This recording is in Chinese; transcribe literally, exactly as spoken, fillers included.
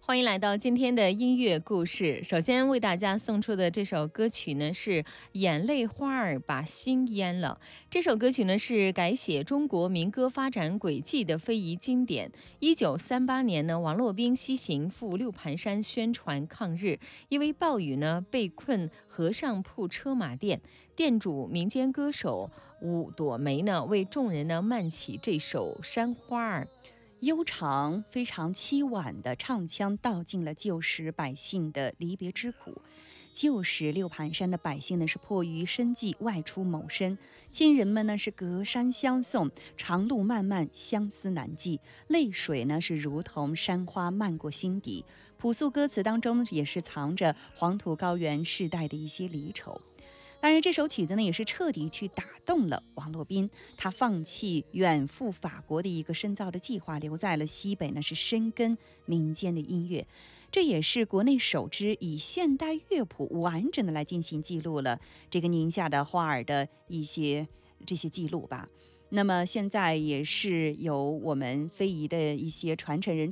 欢迎来到今天的音乐故事。首先为大家送出的这首歌曲呢是眼泪花儿把心淹了。这首歌曲呢是改写中国民歌发展轨迹的非遗经典。一九三八年呢，王洛宾西行赴六盘山宣传抗日，因为暴雨呢被困和尚铺车马店，店主民间歌手武朵梅呢为众人呢漫起这首山花儿。 悠长、非常凄婉的唱腔，道尽了旧时百姓的离别之苦。旧时六盘山的百姓呢，是迫于生计外出谋生，亲人们呢是隔山相送，长路漫漫，相思难寄，泪水呢是如同山花漫过心底。朴素歌词当中也是藏着黄土高原世代的一些离愁。当然，这首曲子呢也是彻底去打动了王洛宾，他放弃远赴法国的一个深造的计划，留在了西北呢是深耕民间的音乐。这也是国内首支以现代乐谱完整的来进行记录了这个宁夏的花儿的一些这些记录吧。那么现在也是由我们非遗的一些传承人